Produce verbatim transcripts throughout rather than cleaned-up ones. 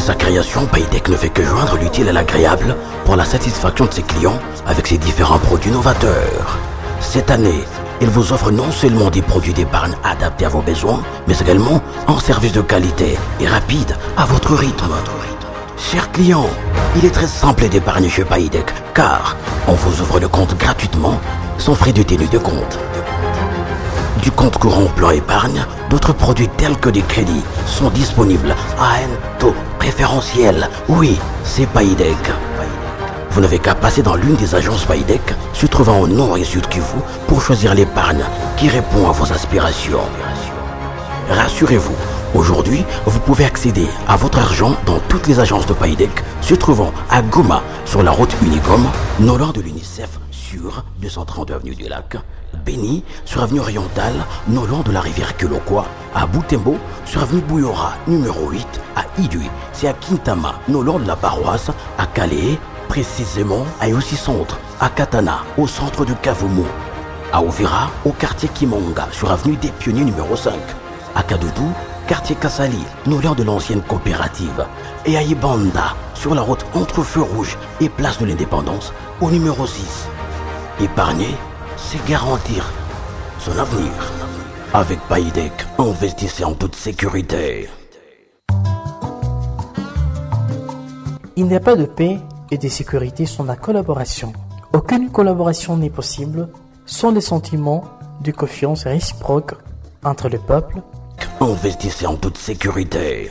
sa création, Paydeck ne fait que joindre l'utile à l'agréable pour la satisfaction de ses clients avec ses différents produits novateurs. Cette année, il vous offre non seulement des produits d'épargne adaptés à vos besoins, mais également un service de qualité et rapide à votre rythme. Chers clients, il est très simple d'épargner chez Paydeck car on vous ouvre le compte gratuitement sans frais de tenue de compte. Du compte courant plan épargne, d'autres produits tels que des crédits sont disponibles à un taux préférentiel. Oui, c'est Paydeck. Vous n'avez qu'à passer dans l'une des agences Paydeck se trouvant au nord et sud Kivu pour choisir l'épargne qui répond à vos aspirations. Rassurez-vous, aujourd'hui, vous pouvez accéder à votre argent dans toutes les agences de Paydeck se trouvant à Goma sur la route Unicom, non loin de l'UNICEF sur deux cent trente avenue du Lac, Béni sur avenue Orientale, non loin de la rivière Kilokwa, à Boutembo sur avenue Bouyora numéro huit, à Idui, c'est à Kintama, non loin de la paroisse, à Calais, précisément à Yossi Centre, à Katana, au centre de Kavumu, à Ouvira, au quartier Kimonga, sur avenue des Pionniers numéro cinq, à Kadoudou, quartier Kassali, non loin de l'ancienne coopérative, et à Ibanda, sur la route entre Feu Rouge et Place de l'Indépendance, au numéro six. Épargner, c'est garantir son avenir. Avec Paydeck, investissez en toute sécurité. Il n'y a pas de paix et de sécurité sans la collaboration. Aucune collaboration n'est possible sans les sentiments de confiance réciproque entre le peuple. Investissez en toute sécurité.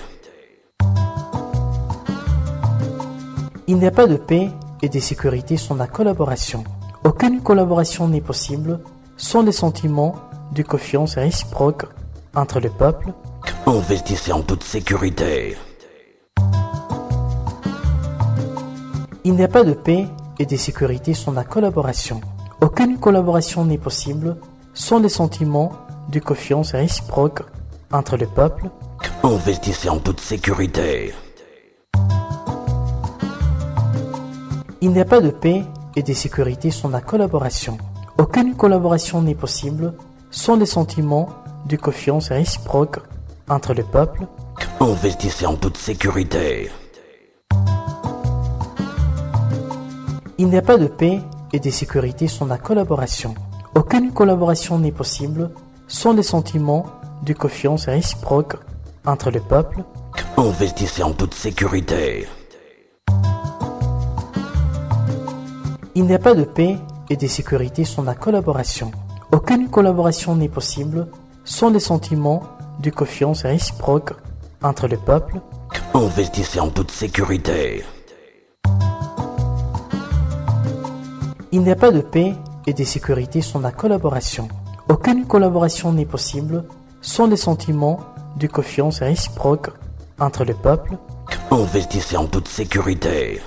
Il n'y a pas de paix et de sécurité sans la collaboration. Aucune collaboration n'est possible sans les sentiments de confiance réciproque entre le peuple. Investissez en toute sécurité. Il n'y a pas de paix et de sécurité sans la collaboration. Aucune collaboration n'est possible sans les sentiments de confiance réciproque entre le peuple. Investissez en toute sécurité. Il n'y a pas de paix et de sécurité sans la collaboration. Aucune collaboration n'est possible sans les sentiments de confiance réciproque entre le peuple. Investissez en toute sécurité. Il n'y a pas de paix et de sécurité sans la collaboration. Aucune collaboration n'est possible sans les sentiments de confiance réciproque entre le peuple. Investissez en toute sécurité. Il n'y a pas de paix et de sécurité sans la collaboration. Aucune collaboration n'est possible sans les sentiments de confiance réciproque entre le peuple. Investissez en toute sécurité. Il n'y a pas de paix et de sécurité sans la collaboration. Aucune collaboration n'est possible sans les sentiments de confiance réciproque entre le peuple. Investissez en toute sécurité.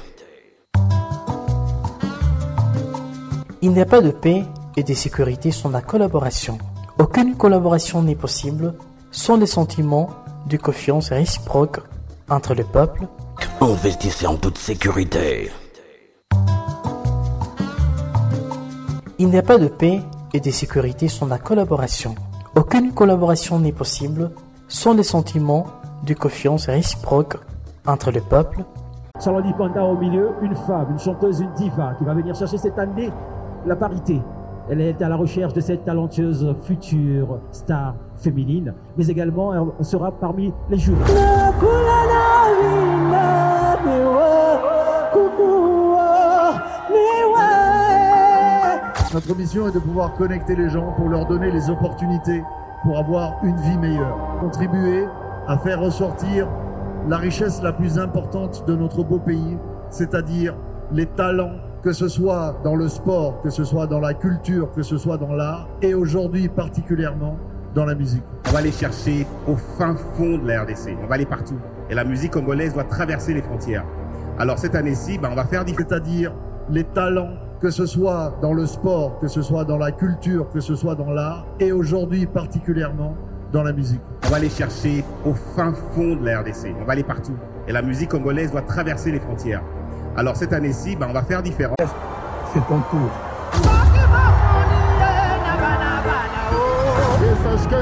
Il n'y a pas de paix et de sécurité sans la collaboration. Aucune collaboration n'est possible sans les sentiments de confiance réciproque entre le peuple. Investissez en toute sécurité. Il n'y a pas de paix et de sécurité sans la collaboration. Aucune collaboration n'est possible sans les sentiments de confiance réciproque entre le peuple. Charlotte Panda au milieu, une femme, une chanteuse, une diva qui va venir chercher cette année la parité. Elle est à la recherche de cette talentueuse future star féminine, mais également elle sera parmi les jurys. Notre mission est de pouvoir connecter les gens pour leur donner les opportunités pour avoir une vie meilleure. Contribuer à faire ressortir la richesse la plus importante de notre beau pays, c'est-à-dire les talents, que ce soit dans le sport, que ce soit dans la culture, que ce soit dans l'art, et aujourd'hui particulièrement dans la musique. On va aller chercher au fin fond de la R D C, on va aller partout. Et la musique congolaise doit traverser les frontières. Alors cette année-ci, ben, on va faire différent. C'est-à-dire les talents, que ce soit dans le sport, que ce soit dans la culture, que ce soit dans l'art, et aujourd'hui particulièrement dans la musique. On va aller chercher au fin fond de la R D C, on va aller partout. Et la musique congolaise doit traverser les frontières. Alors cette année-ci, ben, on va faire différent. C'est ton tour.